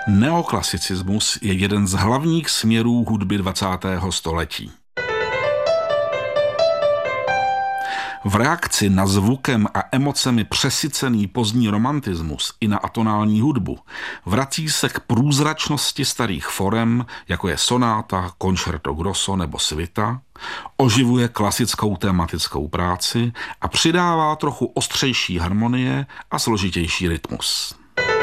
Neoklasicismus je jeden z hlavních směrů hudby 20. století. V reakci na zvukem a emocemi přesycený pozdní romantismus i na atonální hudbu vrací se k průzračnosti starých forem, jako je sonáta, concerto grosso nebo svita, oživuje klasickou tematickou práci a přidává trochu ostřejší harmonie a složitější rytmus.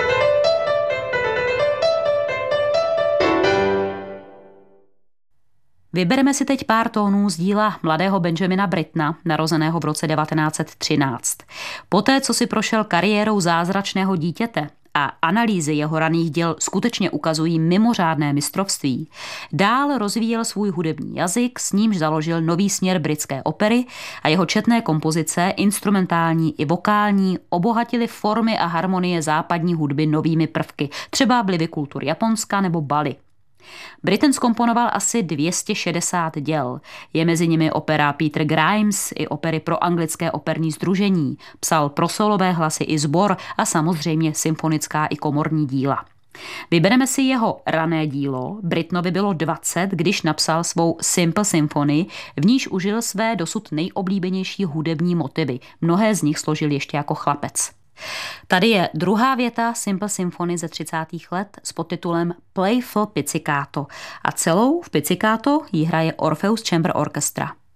Vybereme si teď pár tónů z díla mladého Benjamina Brittona, narozeného v roce 1913. Poté, co si prošel kariérou zázračného dítěte a analýzy jeho raných děl skutečně ukazují mimořádné mistrovství, dál rozvíjel svůj hudební jazyk, s nímž založil nový směr britské opery a jeho četné kompozice, instrumentální i vokální, obohatily formy a harmonie západní hudby novými prvky, třeba vlivy kultur Japonska nebo Bali. Britten zkomponoval asi 260 děl. Je mezi nimi opera Peter Grimes i opery pro anglické operní sdružení. Psal pro solové hlasy i sbor a samozřejmě symfonická i komorní díla. Vybereme si jeho rané dílo. Brittonovi bylo 20, když napsal svou Simple Symphony, v níž užil své dosud nejoblíbenější hudební motivy. Mnohé z nich složil ještě jako chlapec. Tady je druhá věta Simple Symphony ze 30. let s podtitulem Playful Pizzicato a celou v pizzicato ji hraje Orpheus Chamber Orchestra.